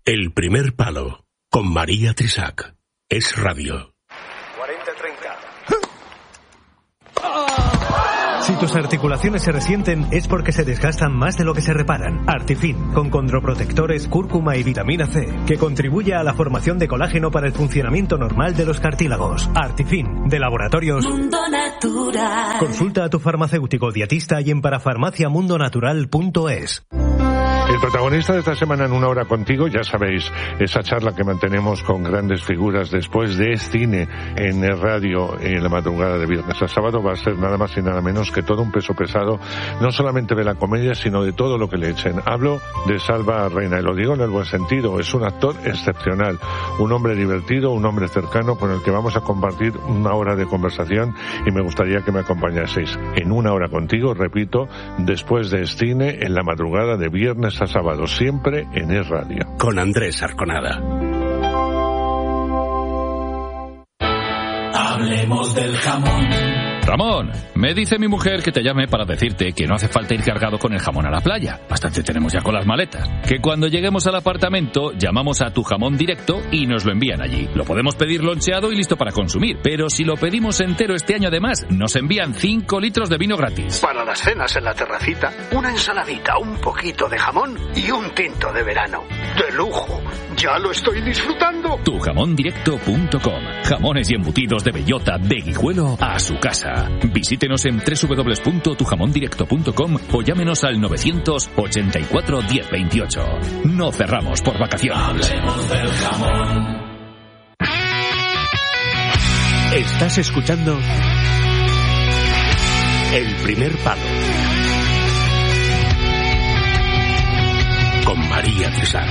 El primer palo, con María Trisac. Es radio. 40-30. Si tus articulaciones se resienten es porque se desgastan más de lo que se reparan. Artifin, con condroprotectores, cúrcuma y vitamina C, que contribuye a la formación de colágeno para el funcionamiento normal de los cartílagos. Artifin, de Laboratorios Mundo Natural. Consulta a tu farmacéutico dietista y en parafarmaciamundonatural.es. El protagonista de esta semana en Una Hora Contigo, ya sabéis, esa charla que mantenemos con grandes figuras después de cine en el radio en la madrugada de viernes a sábado, va a ser nada más y nada menos que todo un peso pesado, no solamente de la comedia, sino de todo lo que le echen. Hablo de Salva Reina, y lo digo en el buen sentido, es un actor excepcional, un hombre divertido, un hombre cercano con el que vamos a compartir una hora de conversación y me gustaría que me acompañaseis en Una Hora Contigo, repito, después de cine en la madrugada de viernes a sábado, siempre en Es Radio. Con Andrés Arconada. Hablemos del jamón. Ramón, me dice mi mujer que te llame para decirte que no hace falta ir cargado con el jamón a la playa. Bastante tenemos ya con las maletas. Que cuando lleguemos al apartamento, llamamos a Tu Jamón Directo y nos lo envían allí. Lo podemos pedir loncheado y listo para consumir. Pero si lo pedimos entero este año además, nos envían 5 litros de vino gratis. Para las cenas en la terracita, una ensaladita, un poquito de jamón y un tinto de verano. ¡De lujo! ¡Ya lo estoy disfrutando! Tujamondirecto.com. Jamones y embutidos de bellota de Guijuelo a su casa. Visítenos en www.tujamondirecto.com o llámenos al 984 1028. No cerramos por vacaciones. Hablemos del jamón. Estás escuchando El primer palo, con María Trisac.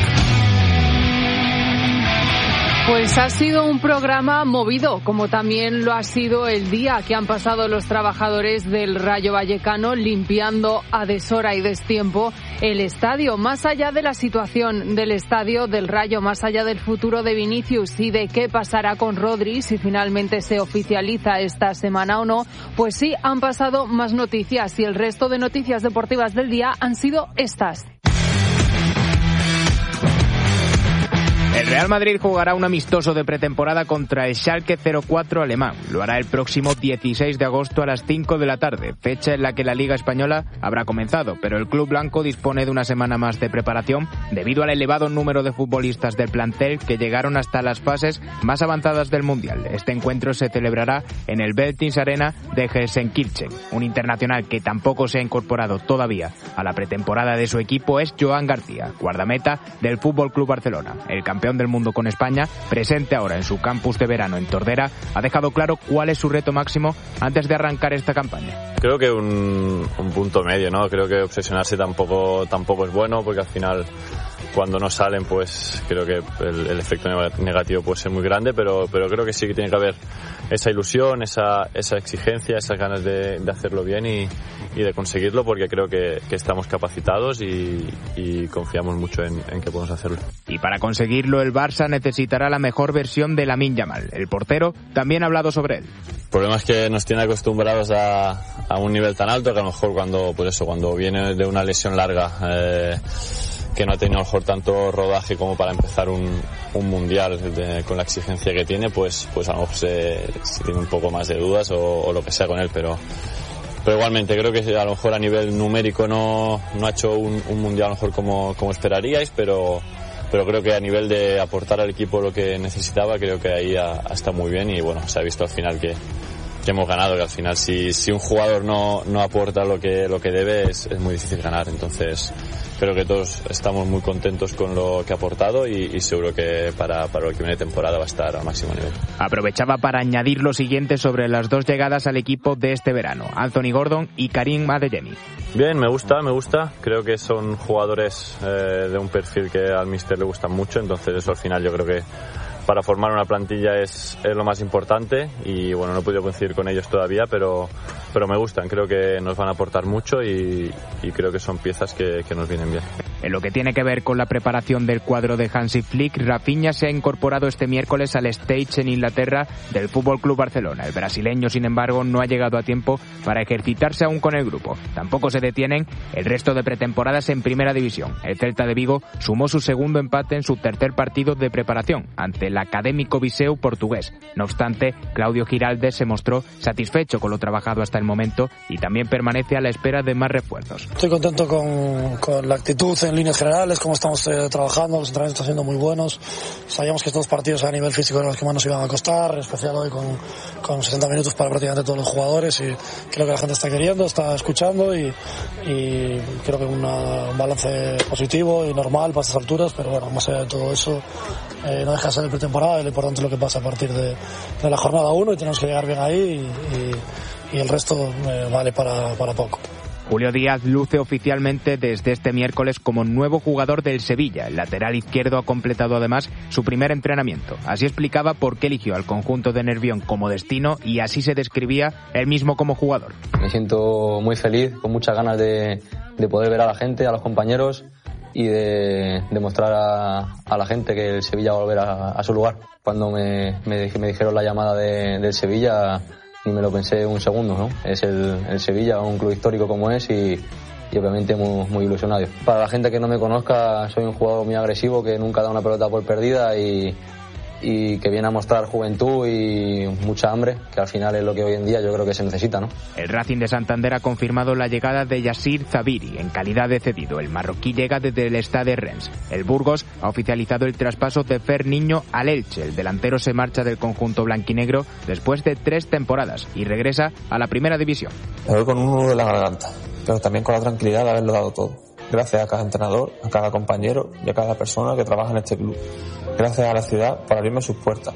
Pues ha sido un programa movido, como también lo ha sido el día que han pasado los trabajadores del Rayo Vallecano limpiando a deshora y destiempo el estadio. Más allá de la situación del estadio del Rayo, más allá del futuro de Vinicius y de qué pasará con Rodri, si finalmente se oficializa esta semana o no, pues sí han pasado más noticias y el resto de noticias deportivas del día han sido estas. El Real Madrid jugará un amistoso de pretemporada contra el Schalke 04 alemán. Lo hará el próximo 16 de agosto a las 5 de la tarde, fecha en la que la Liga Española habrá comenzado, pero el club blanco dispone de una semana más de preparación debido al elevado número de futbolistas del plantel que llegaron hasta las fases más avanzadas del Mundial. Este encuentro se celebrará en el Veltins Arena de Gelsenkirchen. Un internacional que tampoco se ha incorporado todavía a la pretemporada de su equipo es Joan García, guardameta del Fútbol Club Barcelona. El campeón del mundo con España, presente ahora en su campus de verano en Tordera, ha dejado claro cuál es su reto máximo antes de arrancar esta campaña. Creo que un punto medio, ¿no? Creo que obsesionarse tampoco es bueno, porque al final cuando no salen, pues creo que el efecto negativo puede ser muy grande, pero creo que sí que tiene que haber esa ilusión, esa exigencia, esas ganas de hacerlo bien y de conseguirlo, porque creo que estamos capacitados y confiamos mucho en que podemos hacerlo. Y para conseguirlo, el Barça necesitará la mejor versión de Lamine Yamal. El portero también ha hablado sobre él. El problema es que nos tiene acostumbrados a un nivel tan alto que a lo mejor cuando viene de una lesión larga, que no ha tenido a lo mejor tanto rodaje como para empezar un mundial con la exigencia que tiene, pues a lo mejor se tiene un poco más de dudas o lo que sea con él, pero igualmente creo que a lo mejor a nivel numérico no ha hecho un mundial a lo mejor como esperaríais, pero creo que a nivel de aportar al equipo lo que necesitaba, creo que ahí ha estado muy bien y bueno, se ha visto al final que hemos ganado, que al final si un jugador no aporta lo que debe es muy difícil ganar. Entonces creo que todos estamos muy contentos con lo que ha aportado y seguro que para lo que viene de temporada va a estar al máximo nivel. Aprovechaba para añadir lo siguiente sobre las dos llegadas al equipo de este verano, Anthony Gordon y Karim Adeyemi. Bien, me gusta, creo que son jugadores de un perfil que al míster le gustan mucho, entonces eso al final yo creo que para formar una plantilla es lo más importante y bueno, no he podido coincidir con ellos todavía, pero me gustan, creo que nos van a aportar mucho y creo que son piezas que nos vienen bien. En lo que tiene que ver con la preparación del cuadro de Hansi Flick, Rafinha se ha incorporado este miércoles al stage en Inglaterra del FC Barcelona. El brasileño, sin embargo, no ha llegado a tiempo para ejercitarse aún con el grupo. Tampoco se detienen el resto de pretemporadas en Primera División. El Celta de Vigo sumó su segundo empate en su tercer partido de preparación ante el Académico Viseu portugués. No obstante, Claudio Giraldes se mostró satisfecho con lo trabajado hasta el momento y también permanece a la espera de más refuerzos. Estoy contento con la actitud en líneas generales, cómo estamos trabajando, los entrenamientos están siendo muy buenos. Sabíamos que estos partidos a nivel físico eran los que más nos iban a costar, en especial hoy con 70 minutos para prácticamente todos los jugadores, y creo que la gente está queriendo, está escuchando y creo que un balance positivo y normal para estas alturas, pero bueno, más allá de todo eso, no deja de ser el pretemporada y lo importante es lo que pasa a partir de la jornada 1 y tenemos que llegar bien ahí y el resto vale para poco. Julio Díaz luce oficialmente desde este miércoles como nuevo jugador del Sevilla. El lateral izquierdo ha completado además su primer entrenamiento. Así explicaba por qué eligió al conjunto de Nervión como destino y así se describía él mismo como jugador. Me siento muy feliz, con muchas ganas de poder ver a la gente, a los compañeros y de demostrar a la gente que el Sevilla va a volver a su lugar. Cuando me dijeron la llamada del Sevilla, ni me lo pensé un segundo, ¿no? Es el Sevilla, un club histórico como es y obviamente muy ilusionado. Para la gente que no me conozca, soy un jugador muy agresivo que nunca da una pelota por perdida y que viene a mostrar juventud y mucha hambre, que al final es lo que hoy en día yo creo que se necesita, ¿no? El Racing de Santander ha confirmado la llegada de Yassir Zabiri en calidad de cedido. El marroquí llega desde el Stade Reims. El Burgos ha oficializado el traspaso de Fer Niño al Elche. El delantero se marcha del conjunto blanquinegro después de 3 temporadas y regresa a la Primera División. Me voy con un nudo de la garganta, pero también con la tranquilidad de haberlo dado todo. Gracias a cada entrenador, a cada compañero y a cada persona que trabaja en este club. Gracias a la ciudad por abrirme sus puertas.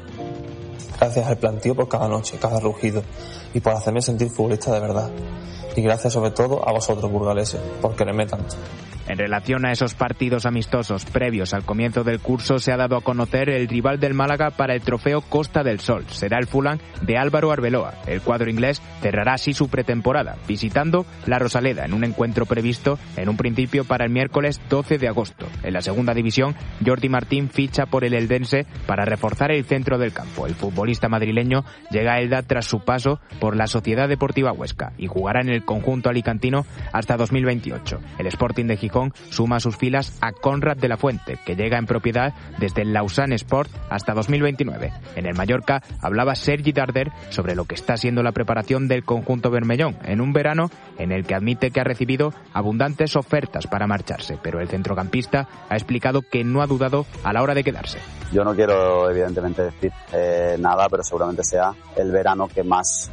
Gracias al plantío por cada noche, cada rugido y por hacerme sentir futbolista de verdad. Y gracias sobre todo a vosotros, burgaleses, por quererme tanto. En relación a esos partidos amistosos previos al comienzo del curso, se ha dado a conocer el rival del Málaga para el trofeo Costa del Sol. Será el Fulham de Álvaro Arbeloa. El cuadro inglés cerrará así su pretemporada, visitando la Rosaleda en un encuentro previsto en un principio para el miércoles 12 de agosto. En la segunda división, Jordi Martín ficha por el Eldense para reforzar el centro del campo. El futbolista madrileño llega a Elda tras su paso por la Sociedad Deportiva Huesca y jugará en el conjunto alicantino hasta 2028. El Sporting de Gijón suma a sus filas a Conrad de la Fuente, que llega en propiedad desde el Lausanne Sport hasta 2029. En el Mallorca hablaba Sergi Darder sobre lo que está siendo la preparación del conjunto bermellón en un verano en el que admite que ha recibido abundantes ofertas para marcharse, pero el centrocampista ha explicado que no ha dudado a la hora de quedarse. Yo no quiero evidentemente decir nada, pero seguramente sea el verano que más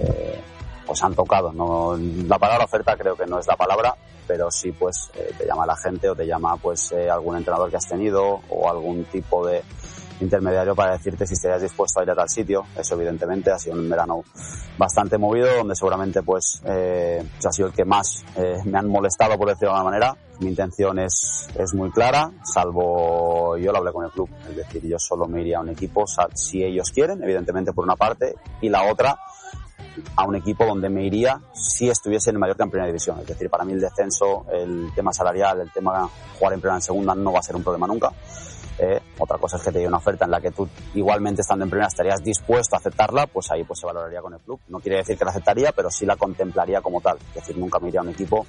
pues han tocado. No, la palabra oferta creo que no es la palabra, pero sí pues te llama la gente o te llama pues algún entrenador que has tenido o algún tipo de intermediario para decirte si estarías dispuesto a ir a tal sitio. Eso evidentemente ha sido un verano bastante movido, donde seguramente pues ha sido el que más me han molestado, por decirlo de alguna manera. Mi intención es muy clara, salvo yo lo hablé con el club, es decir, yo solo me iría a un equipo si ellos quieren, evidentemente por una parte, y la otra a un equipo donde me iría si estuviese en el Mallorca en Primera División. Es decir, para mí el descenso, el tema salarial, el tema jugar en Primera, en Segunda no va a ser un problema nunca. Otra cosa es que te llegue una oferta en la que tú igualmente estando en Primera estarías dispuesto a aceptarla, pues ahí pues se valoraría con el club. No quiere decir que la aceptaría, pero sí la contemplaría como tal. Es decir, nunca me iría a un equipo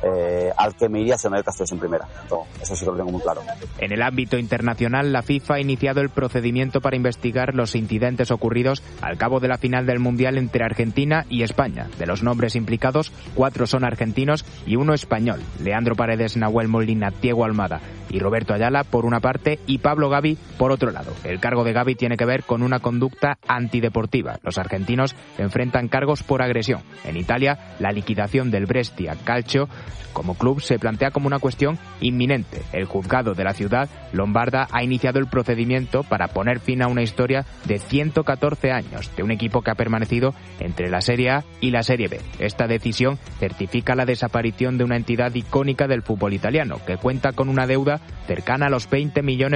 al que me iría si el Mallorca estuviese en Primera. Entonces, eso sí que lo tengo muy claro. En el ámbito internacional, la FIFA ha iniciado el procedimiento para investigar los incidentes ocurridos al cabo de la final del Mundial entre Argentina y España. De los nombres implicados, 4 son argentinos y 1 español. Leandro Paredes, Nahuel Molina, Diego Almada y Roberto Ayala por una parte y Pablo Gavi por otro lado. El cargo de Gavi tiene que ver con una conducta antideportiva. Los argentinos enfrentan cargos por agresión. En Italia, la liquidación del Brescia Calcio como club se plantea como una cuestión inminente. El juzgado de la ciudad lombarda ha iniciado el procedimiento para poner fin a una historia de 114 años de un equipo que ha permanecido entre la Serie A y la Serie B. Esta decisión certifica la desaparición de una entidad icónica del fútbol italiano, que cuenta con una deuda cercana a los 20 millones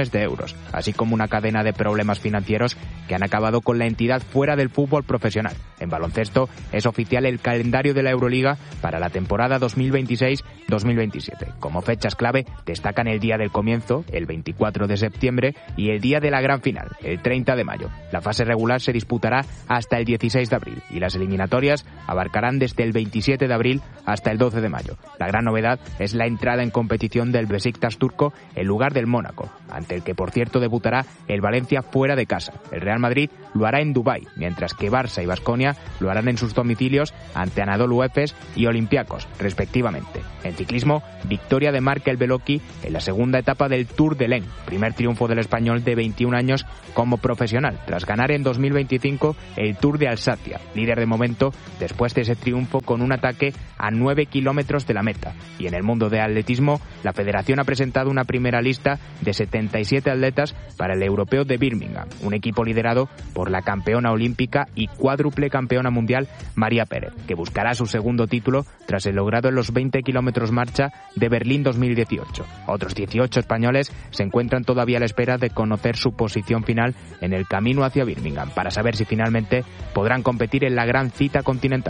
millones de euros, así como una cadena de problemas financieros que han acabado con la entidad fuera del fútbol profesional. En baloncesto es oficial el calendario de la Euroliga para la temporada 2026-2027. Como fechas clave destacan el día del comienzo, el 24 de septiembre, y el día de la gran final, el 30 de mayo. La fase regular se disputará hasta el 16 de abril y las eliminatorias abarcarán desde el 27 de abril hasta el 12 de mayo. La gran novedad es la entrada en competición del Besiktas turco en lugar del Mónaco, ante el que por cierto debutará el Valencia fuera de casa. El Real Madrid lo hará en Dubái, mientras que Barça y Baskonia lo harán en sus domicilios ante Anadolu Efes y Olympiacos, respectivamente. En ciclismo, victoria de Marc El Beloki en la segunda etapa del Tour de l'Ain, primer triunfo del español de 21 años como profesional, tras ganar en 2025 el Tour de Alsacia, líder de momento después de ese triunfo con un ataque a 9 kilómetros de la meta. Y en el mundo de atletismo, la federación ha presentado una primera lista de 77 atletas para el europeo de Birmingham, un equipo liderado por la campeona olímpica y cuádruple campeona mundial María Pérez, que buscará su segundo título tras el logrado en los 20 kilómetros marcha de Berlín 2018. Otros 18 españoles se encuentran todavía a la espera de conocer su posición final en el camino hacia Birmingham, para saber si finalmente podrán competir en la gran cita continental.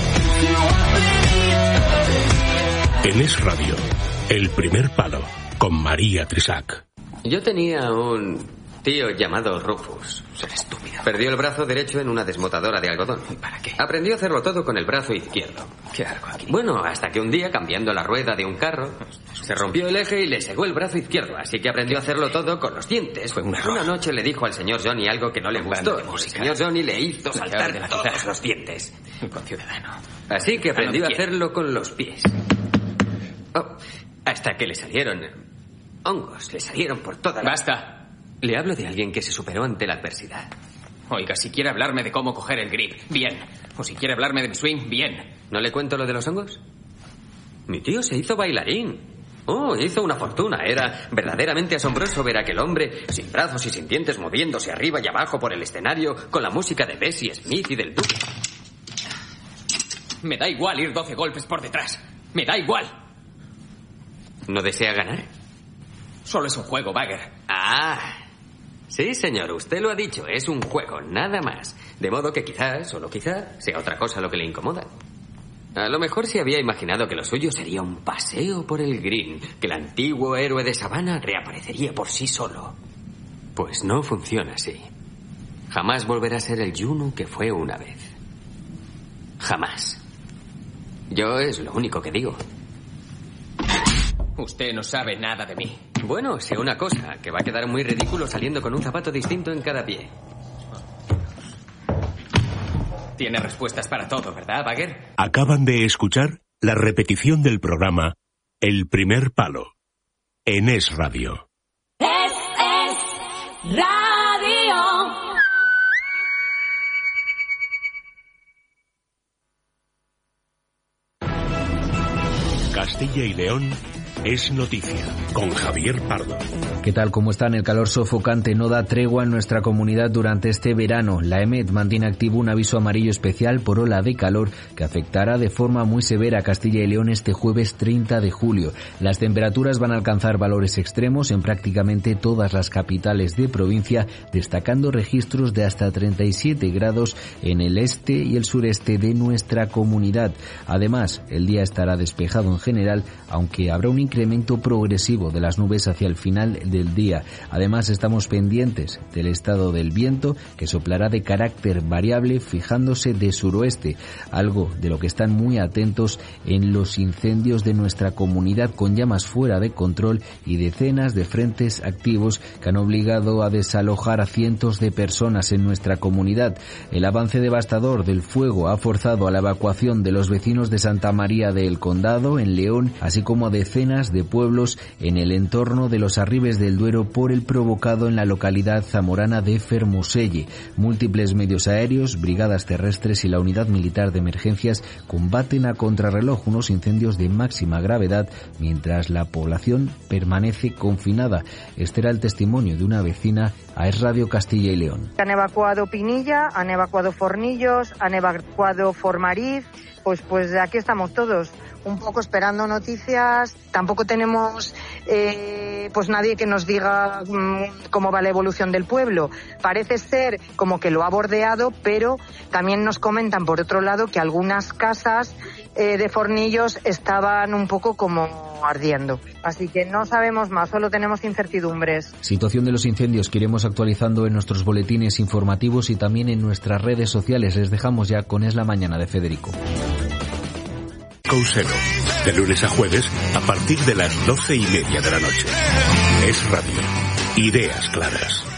En Es Radio, El Primer Palo, con María Trisac. Yo tenía un tío llamado Rufus. Será estúpido. Perdió el brazo derecho en una desmotadora de algodón. ¿Para qué? Aprendió a hacerlo todo con el brazo izquierdo. ¿Qué hago aquí? Bueno, hasta que un día, cambiando la rueda de un carro, se rompió el eje y le segó el brazo izquierdo, así que aprendió a hacerlo todo con los dientes. Fue un error. Una noche le dijo al señor Johnny algo que no le gustó. El señor Johnny le hizo saltar de todos los dientes. Con Ciudadano. Así que aprendió a hacerlo con los pies. Oh, hasta que le salieron hongos, le salieron por toda la... ¡Basta! Le hablo de alguien que se superó ante la adversidad. Oiga, si quiere hablarme de cómo coger el grip, bien. O si quiere hablarme de mi swing, bien. ¿No le cuento lo de los hongos? Mi tío se hizo bailarín. Oh, hizo una fortuna. Era verdaderamente asombroso ver a aquel hombre sin brazos y sin dientes moviéndose arriba y abajo por el escenario con la música de Bessie Smith y del Duque. Me da igual ir 12 golpes por detrás. Me da igual. ¿No desea ganar? Solo es un juego, Bagger. Ah, sí, señor, usted lo ha dicho. Es un juego, nada más. De modo que quizás, solo quizá, sea otra cosa lo que le incomoda. A lo mejor se había imaginado que lo suyo sería un paseo por el green, que el antiguo héroe de Sabana reaparecería por sí solo. Pues no funciona así. Jamás volverá a ser el Juno que fue una vez. Jamás. Yo es lo único que digo. Usted no sabe nada de mí. Bueno, sé una cosa, que va a quedar muy ridículo saliendo con un zapato distinto en cada pie. Tiene respuestas para todo, ¿verdad, Bagger? Acaban de escuchar la repetición del programa El Primer Palo, en Es Radio. Es Radio. Castilla y León es noticia, con Javier Pardo. ¿Qué tal? ¿Cómo están? El calor sofocante no da tregua en nuestra comunidad durante este verano. La EMET mantiene activo un aviso amarillo especial por ola de calor que afectará de forma muy severa a Castilla y León este jueves 30 de julio. Las temperaturas van a alcanzar valores extremos en prácticamente todas las capitales de provincia, destacando registros de hasta 37 grados en el este y el sureste de nuestra comunidad. Además, el día estará despejado en general, aunque habrá un incremento progresivo de las nubes hacia el final del día. Además, estamos pendientes del estado del viento, que soplará de carácter variable fijándose de suroeste, algo de lo que están muy atentos en los incendios de nuestra comunidad, con llamas fuera de control y decenas de frentes activos que han obligado a desalojar a cientos de personas en nuestra comunidad. El avance devastador del fuego ha forzado a la evacuación de los vecinos de Santa María del Condado, en León, así como a decenas de pueblos en el entorno de los Arribes del Duero por el provocado en la localidad zamorana de Fermoselle. Múltiples medios aéreos, brigadas terrestres y la unidad militar de emergencias combaten a contrarreloj unos incendios de máxima gravedad mientras la población permanece confinada. Este era el testimonio de una vecina a Es Radio Castilla y León. Han evacuado Pinilla, han evacuado Fornillos, han evacuado Formariz, pues aquí estamos todos, un poco esperando noticias. Tampoco tenemos pues nadie que nos diga cómo va la evolución del pueblo. Parece ser como que lo ha bordeado, pero también nos comentan por otro lado que algunas casas de Fornillos estaban un poco como ardiendo. Así que no sabemos más, solo tenemos incertidumbres. Situación de los incendios que iremos actualizando en nuestros boletines informativos y también en nuestras redes sociales. Les dejamos ya con Es la Mañana de Federico. Couselo, de lunes a jueves a partir de las 12:30 de la noche. Es Radio. Ideas claras.